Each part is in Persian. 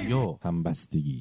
رادیو همبستگی.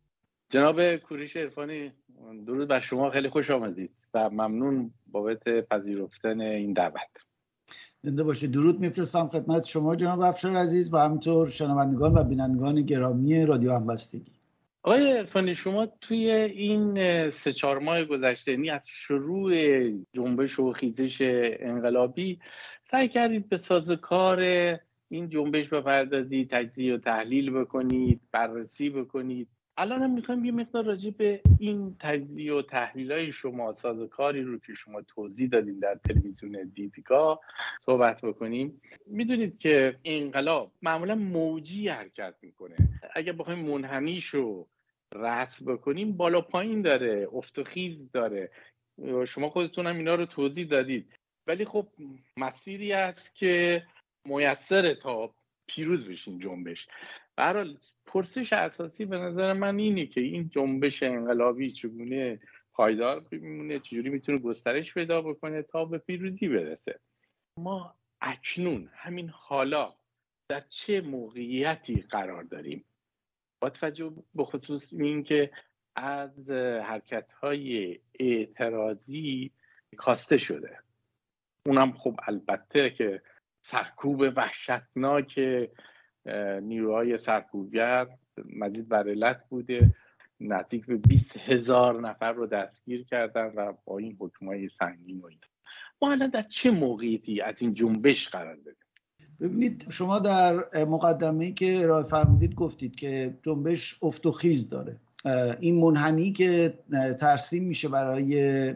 جناب کوروش عرفانی، درود بر شما، خیلی خوش آمدید و ممنون بابت پذیرفتن این دعوت. زنده باشه. درود میفرستم خدمت شما جناب افشار عزیز و همینطور شنوندگان و بینندگان گرامی رادیو همبستگی. آقای عرفانی، شما توی این 3-4 ماه گذشته، یعنی از شروع جنبش و خیزش انقلابی، سعی کردید به سازوکار این جنبش بپردازید، تجزیه و تحلیل بکنید، بررسی بکنید. الان هم میخوایم یه مقدار راجع به این تجزیه و تحلیل‌های شما، سازوکاری رو که شما توضیح دادین در تلویزیون دیدگاه صحبت بکنیم. میدونید که انقلاب معمولا موجی حرکت میکنه. اگه بخوایم منحنیشو رسم بکنیم، بالا پایین داره، افت و خیز داره. شما خودتون هم اینا رو توضیح دادید. ولی خب مسیری است که میسره تا پیروز بشین جنبش. به هر حال پرسش اساسی به نظر من اینه که این جنبش انقلابی چگونه پایدار میمونه، چجوری میتونه گسترش پیدا بکنه تا به پیروزی برسه. ما اکنون همین حالا در چه موقعیتی قرار داریم؟ با توجه به خصوص این که از حرکت‌های اعتراضی کاسته شده، اونم خب البته که سرکوب وحشتناک نیروهای سرکوبگر مزید بر علت بوده. نزدیک به 20,000 نفر رو دستگیر کردن و با این حکمای سنگین و این. ما الان در چه موقعیتی از این جنبش قرار داریم؟ ببینید، شما در مقدمه‌ای که ارائه فرمودید گفتید که جنبش افت و خیز داره. این منحنی که ترسیم میشه برای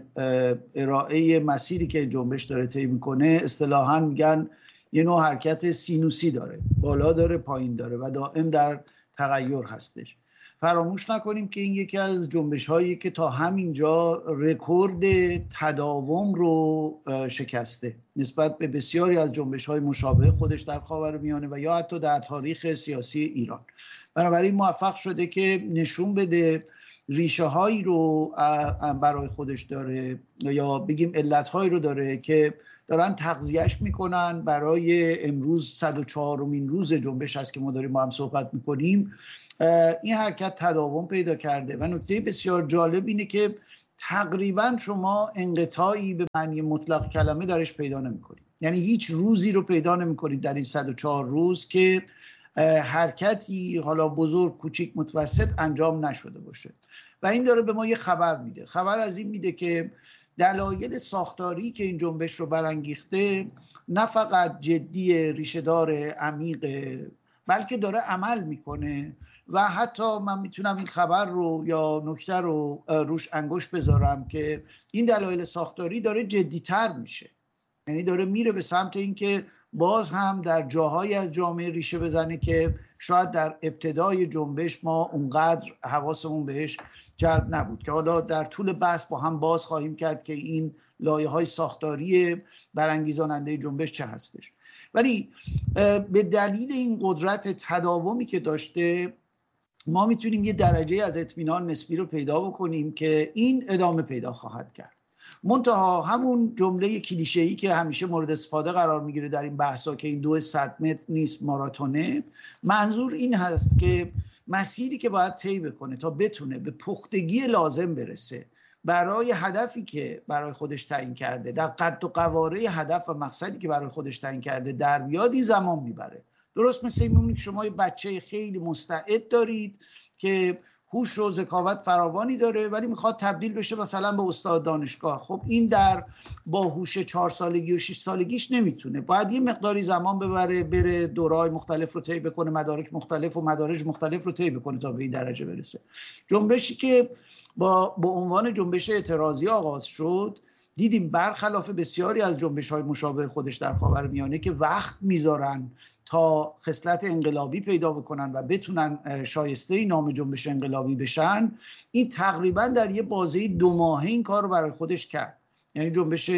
ارائه مسیری که جنبش داره طی میکنه، اصطلاحاً میگن یه نوع حرکت سینوسی داره، بالا داره پایین داره و دائم در تغییر هستش. فراموش نکنیم که این یکی از جنبش هایی که تا همینجا رکورد تداوم رو شکسته نسبت به بسیاری از جنبش های مشابه خودش در خاورمیانه و یا حتی در تاریخ سیاسی ایران. بنابراین موفق شده که نشون بده ریشه هایی رو برای خودش داره، یا بگیم علت هایی رو داره که دارن تغذیهش میکنن. برای امروز 104مین روز جنبش هست که ما داریم با هم صحبت میکنیم. این حرکت تداوم پیدا کرده و نکته بسیار جالب اینه که تقریبا شما انقطاعی به معنی مطلق کلمه درش پیدا نمیکنید. یعنی هیچ روزی رو پیدا نمیکنید در این 104 روز که حرکتی حالا بزرگ، کوچیک، متوسط انجام نشده باشه. و این داره به ما یه خبر میده. خبر از این میده که دلایل ساختاری که این جنبش رو برانگیخته نه فقط جدی، ریشه‌دار، عمیق، بلکه داره عمل میکنه. و حتی من میتونم این خبر رو یا نکته رو روش انگشت بذارم که این دلایل ساختاری داره جدی‌تر میشه. یعنی داره میره به سمت اینکه باز هم در جاهایی از جامعه ریشه بزنه که شاید در ابتدای جنبش ما اونقدر حواسمون بهش جلب نبود، که حالا در طول بحث با هم باز خواهیم کرد که این لایه‌های ساختاری برانگیزاننده جنبش چه هستش. ولی به دلیل این قدرت تداومی که داشته، ما میتونیم یه درجه از اطمینان نسبی رو پیدا بکنیم که این ادامه پیدا خواهد کرد. منتها همون جمله کلیشه‌ای که همیشه مورد استفاده قرار میگیره در این بحثا که این 200 متر نیست، ماراتونه، منظور این هست که مسیری که باید طی بکنه تا بتونه به پختگی لازم برسه برای هدفی که برای خودش تعیین کرده، در قد و قواره هدف و مقصدی که برای خودش تعیین کرده در بیاد، این زمان میبره. درست مثل این میمونه که شما یه بچه خیلی مستعد دارید که هوش و ذکاوت فراوانی داره، ولی میخواد تبدیل بشه مثلا به استاد دانشگاه. خب این در با هوش 4 سالگی و 6 سالگیش نمیتونه، باید یه مقداری زمان ببره، بره دوره‌های مختلف رو طی بکنه، مدارک مختلف و مدارج مختلف رو طی بکنه تا به این درجه برسه. جنبشی که با عنوان جنبش اعتراضی آغاز شد، دیدیم برخلاف بسیاری از جنبش‌های مشابه خودش در خاورمیانه که وقت میذارن تا خصلت انقلابی پیدا بکنن و بتونن شایسته نام جنبش انقلابی بشن، این تقریبا در یه بازه 2 ماهه این کار رو برای خودش کرد. یعنی جنبش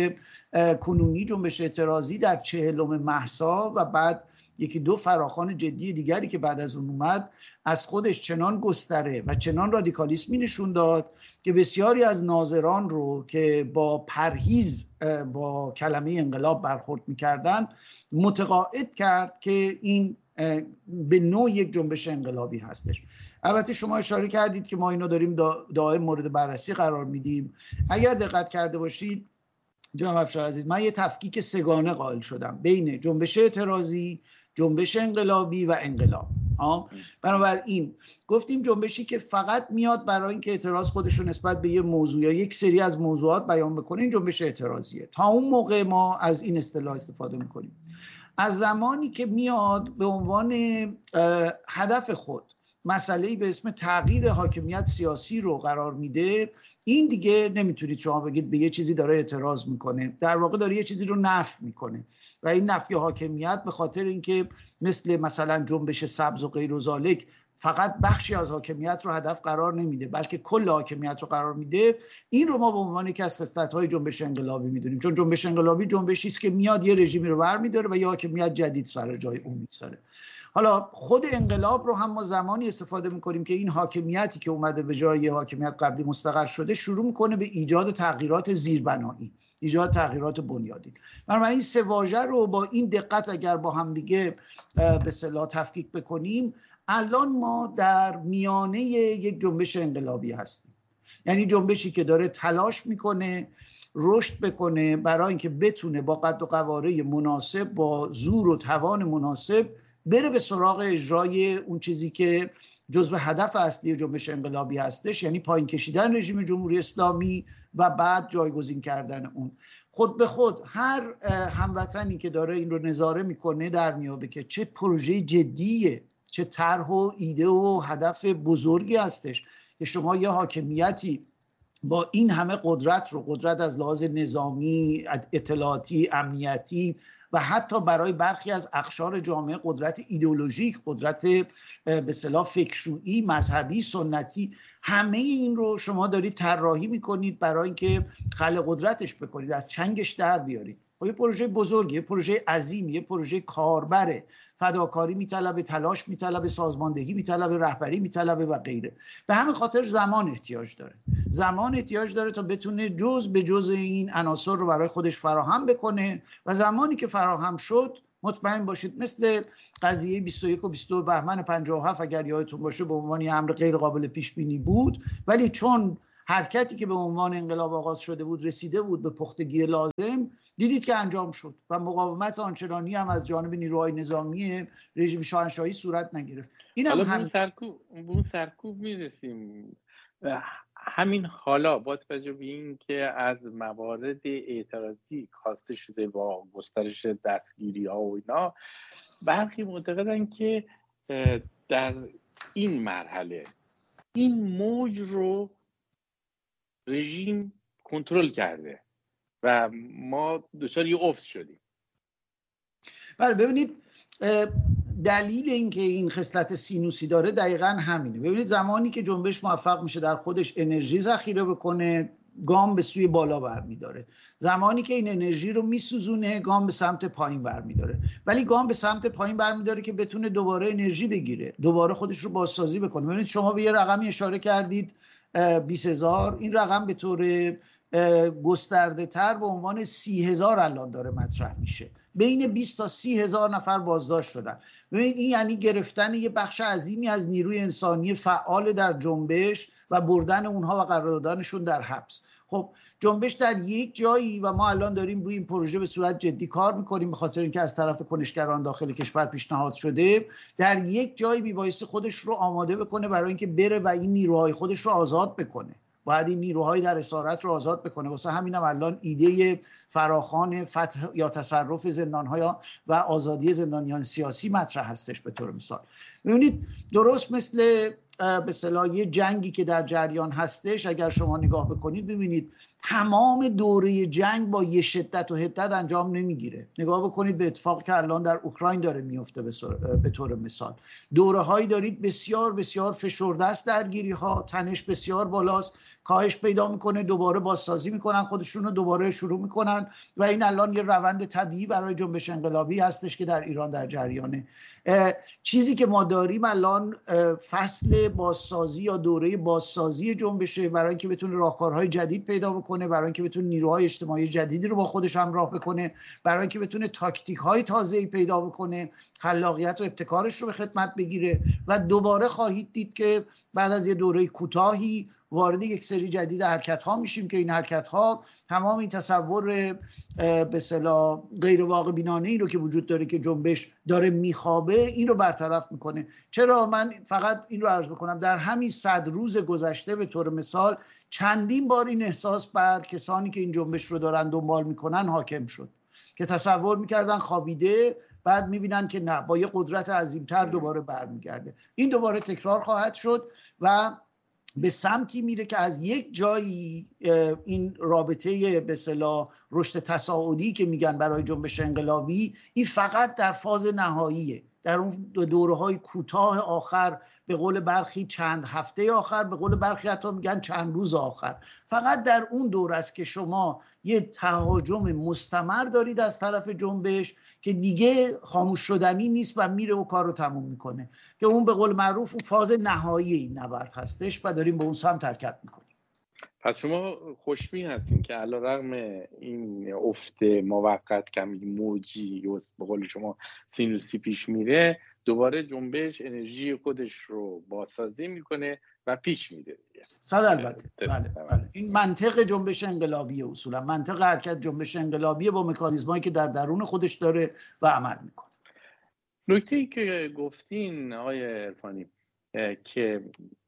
کنونی، جنبش اعتراضی در 40 مهسا و بعد 1-2 فراخوان جدی دیگری که بعد از اون اومد، از خودش چنان گستره و چنان رادیکالیسمی نشون داد که بسیاری از ناظران رو که با پرهیز با کلمه انقلاب برخورد میکردن متقاعد کرد که این به نوع یک جنبش انقلابی هستش. البته شما اشاره کردید که ما اینو داریم دائم مورد بررسی قرار میدیم. اگر دقت کرده باشید جناب افشار عزیز، من یه تفکیک سگانه قائل شدم بین جنبش اعتراضی، جنبش انقلابی و انقلاب. بنابراین گفتیم جنبشی که فقط میاد برای اینکه اعتراض خودش رو نسبت به یه موضوع یا یک سری از موضوعات بیان بکنه، این جنبش اعتراضیه. تا اون موقع ما از این اصطلاح استفاده میکنیم. از زمانی که میاد به عنوان هدف خود مسئله‌ای به اسم تغییر حاکمیت سیاسی رو قرار میده، این دیگه نمیتونید شما بگید به یه چیزی داره اعتراض میکنه. در واقع داره یه چیزی رو نفی میکنه و این نفی حاکمیت به خاطر اینکه مثلا جنبش سبز و غیر و ذالک فقط بخشی از حاکمیت رو هدف قرار نمیده بلکه کل حاکمیت رو قرار میده، این رو ما به عنوان یکی از خصلت‌های جنبش انقلابی میدونیم. چون جنبش انقلابی جنبشی است که میاد یه رژیمی رو برمی‌داره و یه حاکمیت جدید سر جای اون میذاره. حالا خود انقلاب رو هم ما زمانی استفاده میکنیم که این حاکمیتی که اومده به جای حاکمیت قبلی مستقر شده شروع میکنه به ایجاد تغییرات زیربنایی، ایجاد تغییرات بنیادین. بنابراین این سه واژه رو با این دقت اگر با هم دیگه به اصطلاح تفکیک بکنیم، الان ما در میانه یک جنبش انقلابی هستیم. یعنی جنبشی که داره تلاش میکنه رشد بکنه برای اینکه بتونه با قد و قواره مناسب، با زور و توان مناسب بره به سراغ اجرای اون چیزی که جزو هدف اصلی جنبش انقلابی هستش، یعنی پایین کشیدن رژیم جمهوری اسلامی و بعد جایگزین کردن اون. خود به خود هر هموطنی که داره این رو نظاره میکنه در میابه که چه پروژه جدیه، چه طرح و ایده و هدف بزرگی هستش که شما یه حاکمیتی با این همه قدرت از لحاظ نظامی، اطلاعاتی، امنیتی و حتی برای برخی از اقشار جامعه قدرت ایدئولوژیک، قدرت به اصطلاح فکرشویی، مذهبی، سنتی، همه این رو شما دارید طراحی میکنید برای اینکه خلق قدرتش بکنید، از چنگش در بیارید. یه پروژه بزرگی، یه پروژه عظیم، یه پروژه کاربره، فداکاری میطلبه، تلاش میطلبه، سازماندهی میطلبه، رهبری میطلبه و غیره. به همین خاطر زمان احتیاج داره تا بتونه جز به جز این عناصر رو برای خودش فراهم بکنه و زمانی که فراهم شد مطمئن باشید مثل قضیه 21 و 22 بهمن 57 اگر یادتون باشه به عنوان یه امر غیر قابل پیش بینی بود، ولی چون حرکتی که به عنوان انقلاب آغاز شده بود رسیده بود به پختگی لازم، دیدید که انجام شد و مقاومت آنچنانی هم از جانب نیروهای نظامی رژیم شاهنشاهی صورت نگرفت. این هم اون سرکوب میرسیم. همین حالا با توجه به این که از موارد اعتراضی کاسته شده با گسترش دستگیری ها و اینا، برخی معتقدن که در این مرحله این موج رو رژیم کنترل کرده و ما دچار یه افت شدیم. بله ببینید دلیل اینکه این خصلت سینوسی داره دقیقاً همینه. ببینید زمانی که جنبش موفق میشه در خودش انرژی ذخیره بکنه، گام به سوی بالا برمیداره. زمانی که این انرژی رو میسوزونه، گام به سمت پایین برمیداره. ولی گام به سمت پایین برمیداره که بتونه دوباره انرژی بگیره، دوباره خودش رو بازسازی بکنه. ببینید شما به یه رقمی اشاره کردید 20,000، این رقم به طور گسترده تر به عنوان 30,000 الان داره مطرح میشه. بین 20 تا 30,000 نفر بازداشت شدن. ببینید این یعنی گرفتن یه بخش عظیمی از نیروی انسانی فعال در جنبش و بردن اونها و قرار دادنشون در حبس. خب جنبش در یک جایی و ما الان داریم روی این پروژه به صورت جدی کار میکنیم به خاطر اینکه از طرف کنشگران داخل کشور پیشنهاد شده، در یک جایی میبایستی خودش رو آماده بکنه برای اینکه بره و این نیروهای خودش رو آزاد بکنه. باید این نیروهای در اسارت رو آزاد بکنه. واسه همینم الان ایده فراخوان فتح یا تصرف زندان‌ها و آزادی زندانیان سیاسی مطرح هستش به طور مثال. ببینید درست مثل به اصطلاح یه جنگی که در جریان هستش، اگر شما نگاه بکنید ببینید تمام دوره جنگ با یه شدت و حدت انجام نمیگیره. نگاه بکنید به اتفاقی که الان در اوکراین داره میفته به طور مثال. دوره‌هایی دارید بسیار بسیار فشرده است، درگیری‌ها، تنش بسیار بالاست، کاهش پیدا میکنه، دوباره بازسازی میکنن، خودشون رو دوباره شروع میکنن بکنن و این الان یه روند طبیعی برای جنبش انقلابی هستش که در ایران در جریانه. چیزی که ما داریم الان فصل بازسازی یا دوره بازسازی جنبشه، برای اینکه بتونه راهکارهای جدید پیدا بکنه، برای اینکه بتونه نیروهای اجتماعی جدیدی رو با خودش همراه بکنه، برای اینکه بتونه تاکتیک‌های تازه‌ای پیدا بکنه، خلاقیت و ابتکارش رو به خدمت بگیره. و دوباره خواهید دید که بعد از یه دوره کوتاهی وارد یک سری جدید حرکت‌ها میشیم که این حرکت‌ها تمام این تصور به اصطلاح غیر واقع بینانه ای رو که وجود داره که جنبش داره میخوابه، این رو برطرف میکنه. چرا من فقط این رو عرض بکنم، در همین 100 روز گذشته به طور مثال چندین بار این احساس بر کسانی که این جنبش رو دارن دنبال میکنن حاکم شد که تصور میکردن خوابیده، بعد میبینن که نه، با یه قدرت عظیمتر دوباره برمیگرده. این دوباره تکرار خواهد شد و به سمتی میره که از یک جایی این رابطه به اصطلاح رشد تصاعدی که میگن برای جنبش انقلابی، این فقط در فاز نهاییه، در اون دوره‌های کوتاه آخر، به قول برخی چند هفته آخر، به قول برخی حتی میگن چند روز آخر، فقط در اون دوره است که شما یه تهاجم مستمر دارید از طرف جنبش که دیگه خاموش شدنی نیست و میره و کار رو تموم میکنه، که اون به قول معروف اون فاز نهایی این نبرد هستش و داریم به اون سمت حرکت میکنیم. پس شما خوشبین هستین که علیرغم این افت موقت کمی موجی به قول شما سینوسی پیش میره، دوباره جنبش انرژی خودش رو بازسازی میکنه و پیش میره. صد البته. بله. این منطق جنبش انقلابی، اصولا منطق حرکت جنبش انقلابی با مکانیزمایی که در درون خودش داره و عمل میکنه. نکته‌ای که گفتین آقای عرفانی که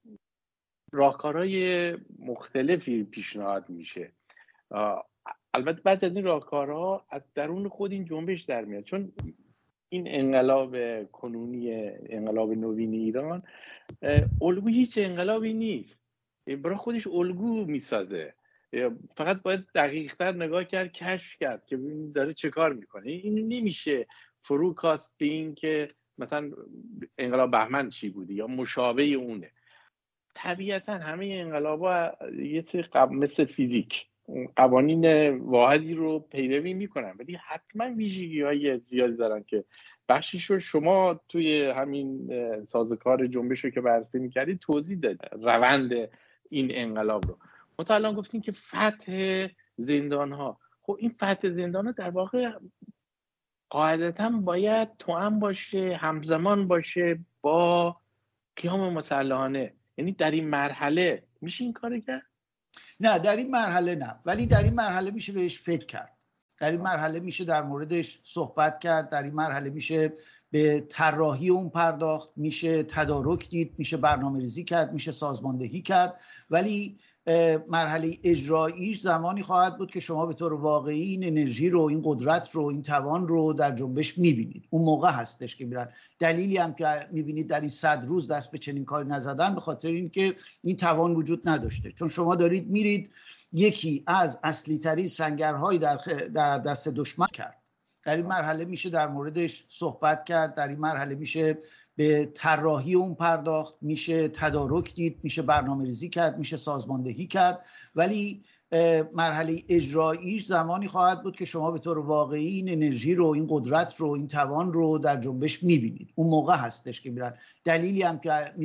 راهکارهای مختلفی پیشنهاد میشه، البته بعد از این راهکارها از درون خود این جنبش در میاد، چون این انقلاب کنونی، انقلاب نوین ایران الگوی هیچ انقلابی نیست، برای خودش الگو میسازه، فقط باید دقیق‌تر نگاه کرد، کشف کرد که ببین داره چه کار میکنه. این نمیشه فروکاست به این که مثلا انقلاب بهمن چی بوده یا مشابه اونه. طبیعتا همه انقلاب‌ها یه سری مثل فیزیک قوانین واحدی رو پیروی میکنن، ولی حتما ویژگی‌های زیادی دارن که بخشیش رو شما توی همین سازوکار جنبش رو که بررسی میکردید توضیح دادید، روند این انقلاب رو. ما الان گفتیم که فتح زندان‌ها، خب این فتح زندان‌ها در واقع قاعدتاً باید توأم باشه، همزمان باشه با قیام مسلحانه. یعنی در این مرحله میشه این کار کرد؟ نه، در این مرحله نه، ولی در این مرحله میشه بهش فکر کرد، در این مرحله میشه در موردش صحبت کرد، در این مرحله میشه به طراحی اون پرداخت، میشه تدارک دید، میشه برنامه‌ریزی کرد، میشه سازماندهی کرد. ولی مرحله اجراییش زمانی خواهد بود که شما به طور واقعی این انرژی رو، این قدرت رو، این توان رو در جنبش میبینید. اون موقع هستش که میرن. دلیلی هم که میبینید در این 100 روز دست به چنین کاری نزدن به خاطر این که این توان وجود نداشته، چون شما دارید میرید یکی از اصلی ترین سنگرهایی در دست دشمن کرد. در این مرحله میشه در موردش صحبت کرد، در این مرحله میشه به طراحی اون پرداخت، میشه تدارک دید، میشه برنامه‌ریزی کرد، میشه سازماندهی کرد. ولی مرحله اجراییش زمانی خواهد بود که شما به طور واقعی این انرژی رو، این قدرت رو، این توان رو در جنبش میبینید. اون موقع هستش که میرن. دلیلی هم که